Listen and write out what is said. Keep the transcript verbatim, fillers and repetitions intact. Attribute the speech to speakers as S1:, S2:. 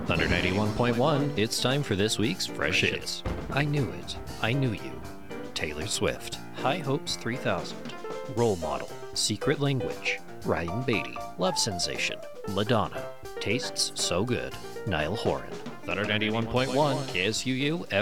S1: Thunder ninety-one point one, it's time for this week's Fresh Hits. I Knew It, I Knew You. Taylor Swift. High Hopes three thousand. Role Model. Secret Language. Ryan Beatty. Love Sensation. Madonna. Tastes So Good. Niall Horan. Thunder ninety-one point one, K S U U